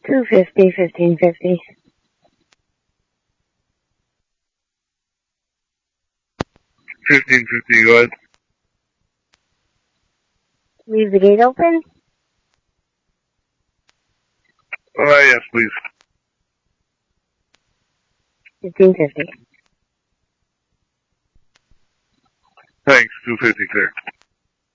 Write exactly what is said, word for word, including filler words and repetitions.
Two fifty, fifteen fifty. Fifteen fifty. Go ahead. Leave the gate open? Uh, yes, please. Fifteen fifty. Thanks. Two fifty clear.